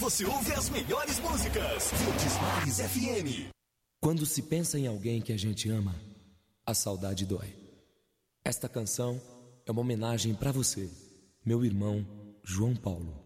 você ouve as melhores músicas. Verdes Mares FM. Quando se pensa em alguém que a gente ama, a saudade dói. Esta canção é uma homenagem pra você, meu irmão João Paulo.